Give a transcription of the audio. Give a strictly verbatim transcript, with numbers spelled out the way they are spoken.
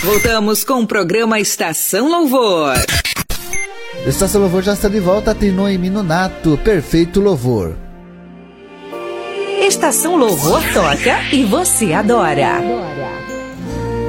Voltamos com o programa Estação Louvor. Estação Louvor já está de volta, Trinô e Minonato, perfeito louvor. Estação Louvor toca e você adora.